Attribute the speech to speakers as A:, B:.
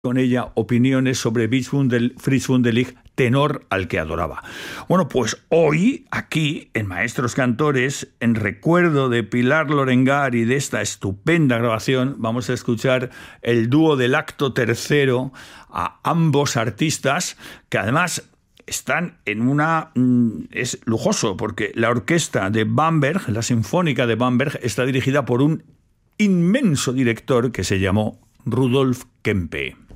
A: con ella opiniones sobre Fritz Wunderlich, tenor al que adoraba. Bueno, pues hoy, aquí, en Maestros Cantores, en recuerdo de Pilar Lorengar y de esta estupenda grabación, vamos a escuchar el dúo del acto tercero a ambos artistas, que además están en una... es lujoso, porque la orquesta de Bamberg, la Sinfónica de Bamberg, está dirigida por un inmenso director que se llamó Rudolf Kempe.